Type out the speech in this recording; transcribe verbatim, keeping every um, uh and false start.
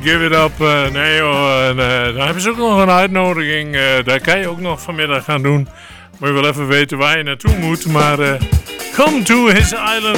give it up. Uh, nee joh, en, uh, daar hebben ze ook nog een uitnodiging. Uh, daar kan je ook nog vanmiddag gaan doen. Moet je wel even weten waar je naartoe moet. Maar uh, come to his island.